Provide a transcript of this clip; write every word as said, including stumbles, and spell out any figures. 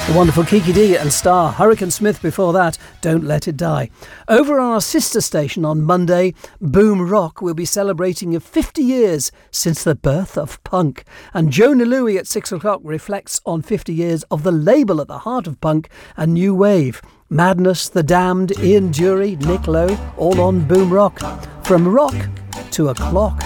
The wonderful Kiki D and Star. Hurricane Smith before that, Don't Let It Die. Over on our sister station on Monday, Boom Rock will be celebrating fifty years since the birth of punk. And Jonah Louie at six o'clock reflects on fifty years of the label at the heart of punk and new wave. Madness, The Damned, Ian Dury, Nick Lowe, all on Boom Rock. From rock to a clock.